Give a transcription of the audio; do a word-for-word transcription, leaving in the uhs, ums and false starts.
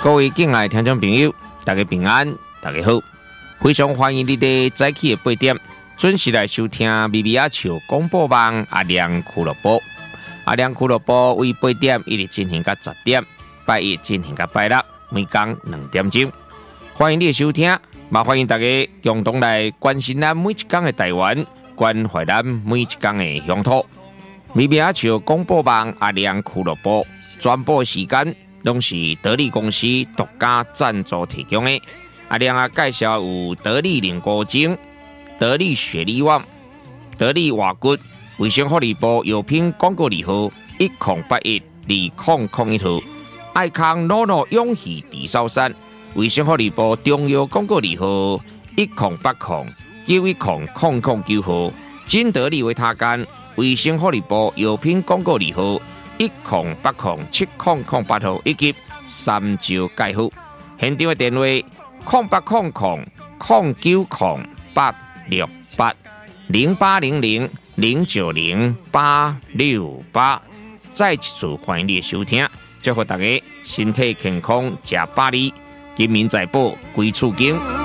各位敬爱的听众朋友，大家平安，大家好，非常欢迎你在早起的八点准时来收听咪咪阿笑广播网阿亮俱乐部。阿亮俱乐部为八点一直进行到十点，拜一进行到拜六，每天两点钟。欢迎你的收听，麻烦大家共同来关心咱每一天的台湾，关怀咱每一天的乡土。咪咪阿笑广播网阿亮俱乐部转播时间。拢是得力公司独家赞助提供的。阿亮啊，介绍有得力凝固精、得力雪力旺、得力瓦骨、卫生福利部药品广告字号一零八一二零零一号，爱康诺诺永续地烧山，卫生福利部中药广告字号一零八零九一零零零九号，金得力维他干，卫生福利部药品广告字号。一零八零七零零八号以及三招介护，现场的电话零八零零零九零八六八零八零零零九零八六八。再一次欢迎你的收听，祝福大家身体健康，吃百里，金民财宝归厝经。